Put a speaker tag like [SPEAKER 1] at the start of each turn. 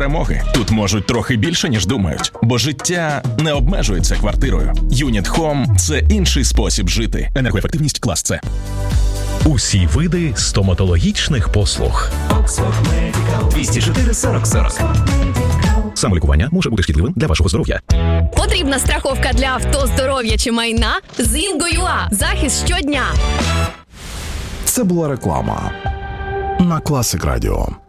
[SPEAKER 1] перемоги. Тут можуть трохи більше, ніж думають. Бо життя не обмежується квартирою. Unit Home – це інший спосіб жити. Енергоефективність клас С.
[SPEAKER 2] Усі види стоматологічних послуг.
[SPEAKER 3] 204 40 40.
[SPEAKER 2] Самолікування може бути шкідливим для вашого здоров'я.
[SPEAKER 4] Потрібна страховка для авто, здоров'я чи майна? З Інго.ua. Захист щодня.
[SPEAKER 5] Це була реклама на Класик Радіо.